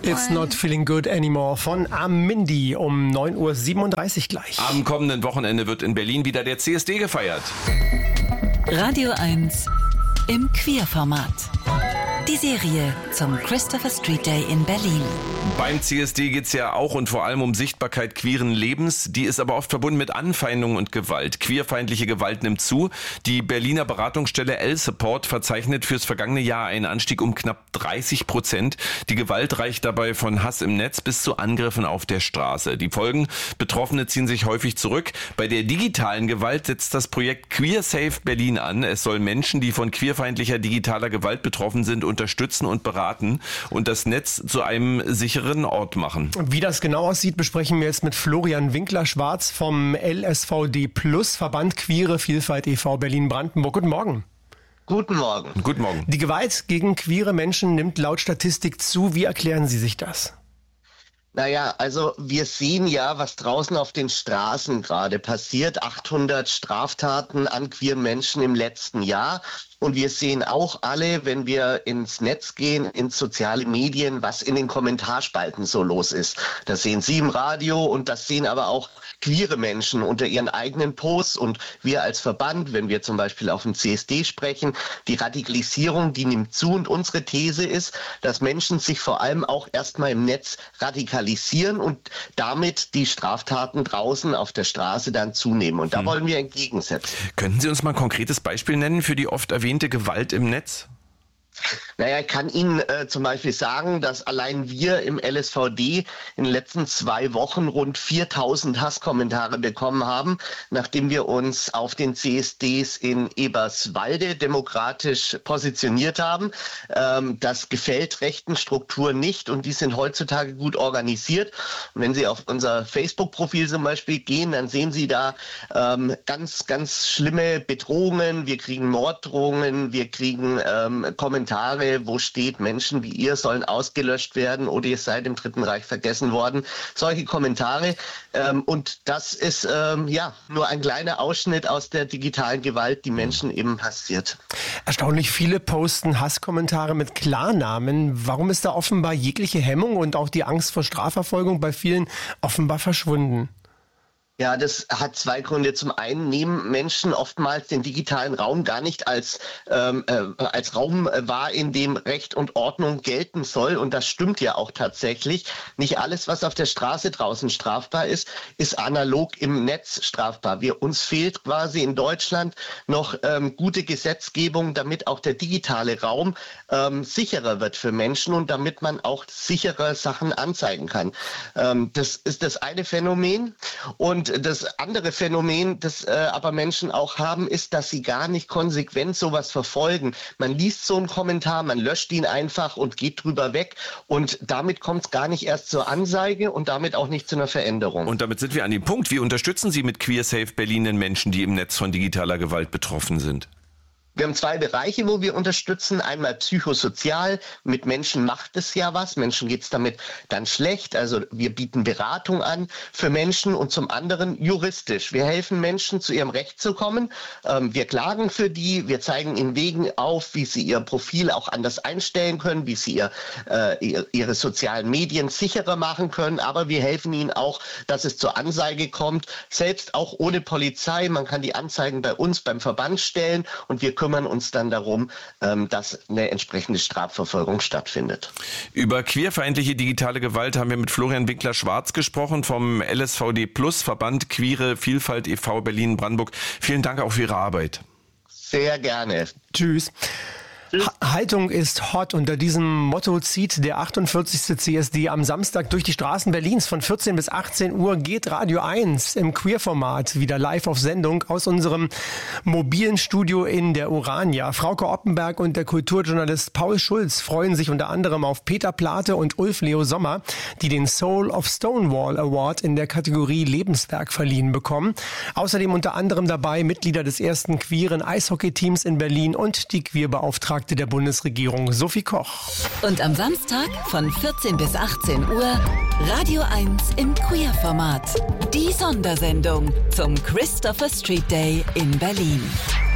It's Not Feeling Good Anymore von Amindi um 9.37 Uhr gleich. Am kommenden Wochenende wird in Berlin wieder der CSD gefeiert. Radio 1 im Queerformat. Die Serie zum Christopher Street Day in Berlin. Beim CSD geht es ja auch und vor allem um Sichtbarkeit queeren Lebens. Die ist aber oft verbunden mit Anfeindungen und Gewalt. Queerfeindliche Gewalt nimmt zu. Die Berliner Beratungsstelle L-Support verzeichnet fürs vergangene Jahr einen Anstieg um knapp 30%. Die Gewalt reicht dabei von Hass im Netz bis zu Angriffen auf der Straße. Die Folgen: Betroffene ziehen sich häufig zurück. Bei der digitalen Gewalt setzt das Projekt Queer Safe Berlin an. Es soll Menschen, die von queerfeindlicher digitaler Gewalt betroffen sind, unterstützen und beraten und das Netz zu einem sicheren Ort machen. Wie das genau aussieht, besprechen wir jetzt mit Florian Winkler-Schwarz vom LSVD Plus, Verband Queere Vielfalt e.V. Berlin-Brandenburg. Guten Morgen. Guten Morgen. Guten Morgen. Die Gewalt gegen queere Menschen nimmt laut Statistik zu. Wie erklären Sie sich das? Naja, also wir sehen ja, was draußen auf den Straßen gerade passiert. 800 Straftaten an queeren Menschen im letzten Jahr. Und wir sehen auch alle, wenn wir ins Netz gehen, ins soziale Medien, was in den Kommentarspalten so los ist. Das sehen Sie im Radio und das sehen aber auch queere Menschen unter ihren eigenen Posts. Und wir als Verband, wenn wir zum Beispiel auf dem CSD sprechen, die Radikalisierung, die nimmt zu. Und unsere These ist, dass Menschen sich vor allem auch erstmal im Netz radikalisieren und damit die Straftaten draußen auf der Straße dann zunehmen. Und da wollen wir entgegensetzen. Könnten Sie uns mal ein konkretes Beispiel nennen für die oft erwähnte Gewalt im Netz? Naja, ich kann Ihnen zum Beispiel sagen, dass allein wir im LSVD in den letzten 2 Wochen rund 4000 Hasskommentare bekommen haben, nachdem wir uns auf den CSDs in Eberswalde demokratisch positioniert haben. Das gefällt rechten Strukturen nicht und die sind heutzutage gut organisiert. Und wenn Sie auf unser Facebook-Profil zum Beispiel gehen, dann sehen Sie da ganz, ganz schlimme Bedrohungen. Wir kriegen Morddrohungen, wir kriegen Kommentare, wo steht, Menschen wie ihr sollen ausgelöscht werden oder ihr seid im Dritten Reich vergessen worden. Solche Kommentare. Und das ist nur ein kleiner Ausschnitt aus der digitalen Gewalt, die Menschen eben passiert. Erstaunlich viele posten Hasskommentare mit Klarnamen. Warum ist da offenbar jegliche Hemmung und auch die Angst vor Strafverfolgung bei vielen offenbar verschwunden? Ja, das hat 2 Gründe. Zum einen nehmen Menschen oftmals den digitalen Raum gar nicht als Raum wahr, in dem Recht und Ordnung gelten soll. Und das stimmt ja auch tatsächlich. Nicht alles, was auf der Straße draußen strafbar ist, ist analog im Netz strafbar. Uns fehlt quasi in Deutschland noch gute Gesetzgebung, damit auch der digitale Raum sicherer wird für Menschen und damit man auch sicherer Sachen anzeigen kann. Das ist das eine Phänomen. Und das andere Phänomen, das aber Menschen auch haben, ist, dass sie gar nicht konsequent sowas verfolgen. Man liest so einen Kommentar, man löscht ihn einfach und geht drüber weg und damit kommt es gar nicht erst zur Anzeige und damit auch nicht zu einer Veränderung. Und damit sind wir an dem Punkt. Wie unterstützen Sie mit Queer Safe Berlin den Menschen, die im Netz von digitaler Gewalt betroffen sind? Wir haben 2 Bereiche, wo wir unterstützen. Einmal psychosozial. Mit Menschen macht es ja was. Menschen geht es damit dann schlecht. Also wir bieten Beratung an für Menschen und zum anderen juristisch. Wir helfen Menschen, zu ihrem Recht zu kommen. Wir klagen für die. Wir zeigen ihnen Wegen auf, wie sie ihr Profil auch anders einstellen können, wie sie ihre sozialen Medien sicherer machen können. Aber wir helfen ihnen auch, dass es zur Anzeige kommt. Selbst auch ohne Polizei. Man kann die Anzeigen bei uns beim Verband stellen und wir kümmern uns dann darum, dass eine entsprechende Strafverfolgung stattfindet. Über queerfeindliche digitale Gewalt haben wir mit Florian Winkler-Schwarz gesprochen vom LSVD Plus, Verband Queere Vielfalt e.V. Berlin-Brandenburg. Vielen Dank auch für Ihre Arbeit. Sehr gerne. Tschüss. Haltung ist hot. Unter diesem Motto zieht der 48. CSD am Samstag durch die Straßen Berlins. Von 14 bis 18 Uhr geht Radio 1 im Queer-Format wieder live auf Sendung aus unserem mobilen Studio in der Urania. Frauke Oppenberg und der Kulturjournalist Paul Schulz freuen sich unter anderem auf Peter Plate und Ulf Leo Sommer, die den Soul of Stonewall Award in der Kategorie Lebenswerk verliehen bekommen. Außerdem unter anderem dabei Mitglieder des ersten queeren Eishockey-Teams in Berlin und die Queerbeauftragte der Bundesregierung Sophie Koch. Und am Samstag von 14 bis 18 Uhr Radio 1 im Queer-Format. Die Sondersendung zum Christopher Street Day in Berlin.